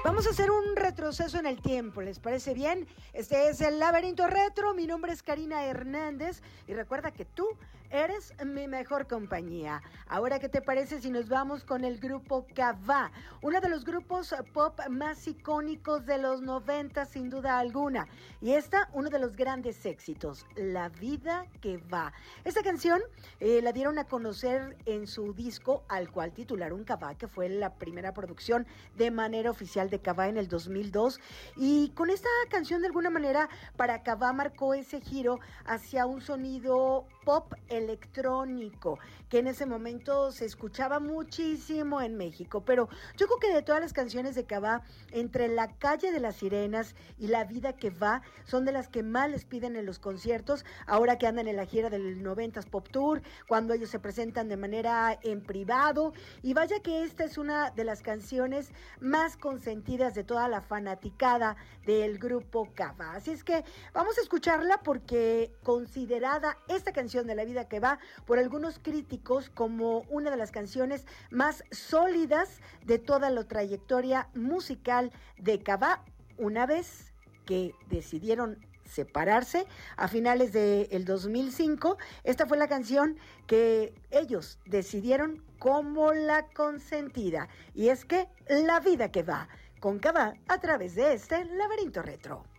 Vamos a hacer un retroceso en el tiempo, ¿les parece bien? Este es el Laberinto Retro, mi nombre es Karina Hernández y recuerda que tú eres mi mejor compañía. Ahora, ¿qué te parece si nos vamos con el grupo Cabá? Uno de los grupos pop más icónicos de los 90 sin duda alguna. Y uno de los grandes éxitos, La Vida que Va. Esta canción la dieron a conocer en su disco, al cual titularon Cabá, que fue la primera producción de manera oficial de Cabá en el 2002, y con esta canción de alguna manera para Cabá marcó ese giro hacia un sonido pop electrónico que en ese momento se escuchaba muchísimo en México. Pero yo creo que de todas las canciones de Cabá, entre La Calle de las Sirenas y La Vida que Va son de las que más les piden en los conciertos, ahora que andan en la gira del 90s Pop Tour, cuando ellos se presentan de manera en privado. Y vaya que esta es una de las canciones más consentidas de toda la fanaticada del grupo Cabá. Así es que vamos a escucharla, porque considerada esta canción de La Vida que Va por algunos críticos como una de las canciones más sólidas de toda la trayectoria musical de Cabá, una vez que decidieron separarse a finales del 2005. Esta fue la canción que ellos decidieron como la consentida, y es que La Vida que Va, con Cabá, a través de este Laberinto Retro.